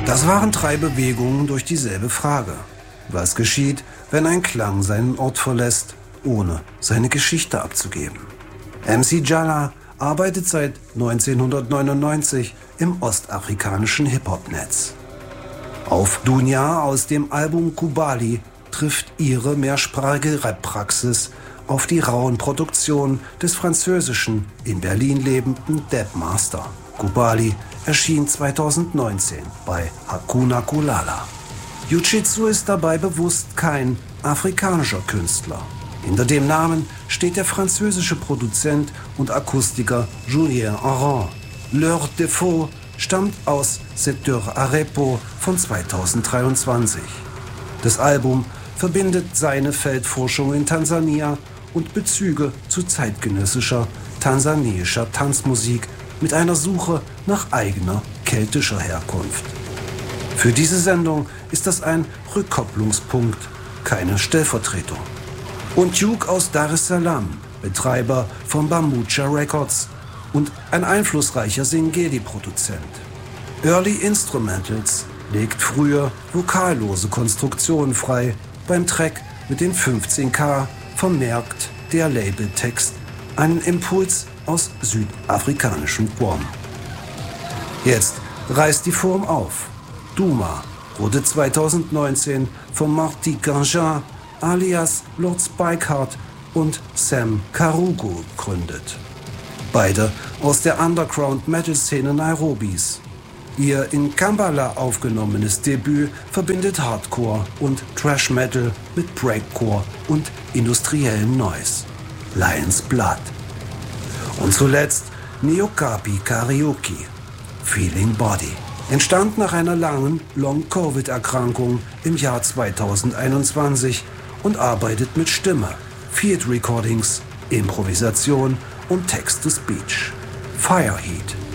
Das waren 3 Bewegungen durch dieselbe Frage. Was geschieht, wenn ein Klang seinen Ort verlässt, ohne seine Geschichte abzugeben? MC Jalla arbeitet seit 1999 im ostafrikanischen Hip-Hop-Netz. Auf Dunya aus dem Album Kubali trifft ihre mehrsprachige Rap-Praxis auf die rauen Produktionen des französischen, in Berlin lebenden Debmaster. Kubali erschien 2019 bei Hakuna Kulala. Jiu-Jitsu ist dabei bewusst kein afrikanischer Künstler. Hinter dem Namen steht der französische Produzent und Akustiker Julien Arand. Leur Défaut stammt aus Secteur Arepo von 2023. Das Album verbindet seine Feldforschung in Tansania und Bezüge zu zeitgenössischer tansanischer Tanzmusik mit einer Suche nach eigener keltischer Herkunft. Für diese Sendung ist das ein Rückkopplungspunkt, keine Stellvertretung. Und Duke aus Dar es Salaam, Betreiber von Bambucha Records und ein einflussreicher Singeli-Produzent. Early Instrumentals legt früher vokallose Konstruktionen frei. Beim Track mit den 15K vermerkt der Labeltext einen Impuls aus südafrikanischem Guam. Jetzt reißt die Form auf. Duma wurde 2019 von Marty Gangin alias Lord Spikeheart und Sam Karugo gegründet. Beide aus der Underground-Metal-Szene Nairobis. Ihr in Kampala aufgenommenes Debüt verbindet Hardcore und Thrash Metal mit Breakcore und industriellem Noise. Lion's Blood. Und zuletzt Neokapi Karaoke, Feeling Body. Entstand nach einer langen Long-Covid-Erkrankung im Jahr 2021 und arbeitet mit Stimme, Field Recordings, Improvisation und Text-to-Speech. Fireheat.